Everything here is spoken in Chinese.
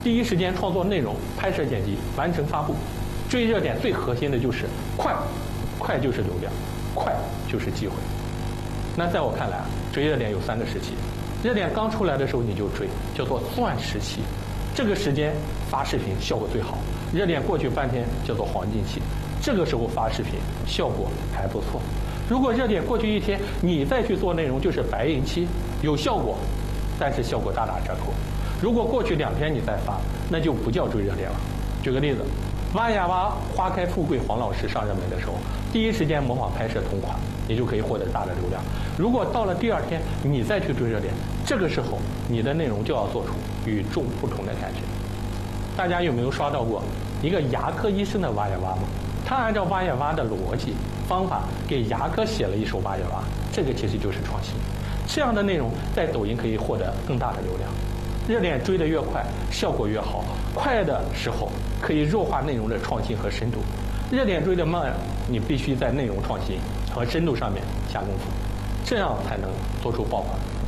第一时间创作内容、拍摄剪辑、完成发布。追热点最核心的就是快，快就是流量，快就是机会。那在我看来啊，追热点有3个时期。热点刚出来的时候你就追，叫做钻时期，这个时间发视频效果最好。热点过去半天叫做黄金期，这个时候发视频效果还不错。如果热点过去1天，你再去做内容就是白银期，有效果，但是效果大打折扣。如果过去2天你再发，那就不叫追热点了。举个例子，挖呀挖花开富贵黄老师上热门的时候，第一时间模仿拍摄同款，你就可以获得大的流量。如果到了第2天你再去追热点，这个时候你的内容就要做出与众不同的感觉。大家有没有刷到过一个牙科医生的挖呀挖吗？他按照挖呀挖的逻辑方法给牙科写了一首挖呀挖，这个其实就是创新。这样的内容在抖音可以获得更大的流量。热点追得越快，效果越好。快的时候可以弱化内容的创新和深度，热点追得慢，你必须在内容创新和深度上面下功夫，这样才能做出爆款。